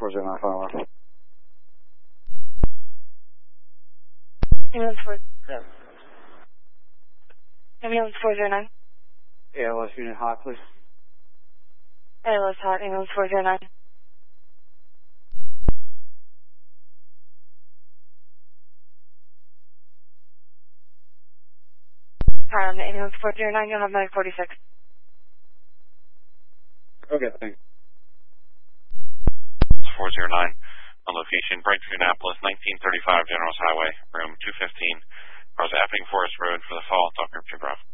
409 final. Ambulance 409. ALS unit hot, please. ALS hot, ambulance 409. Ambulance 409, you'll have medic 46. Okay, thanks. 409 on location, Brighton, Annapolis, 1935 Generals Highway, room 215. Cars Epping Forest Road for the fall, Talk Group 2 Bravo.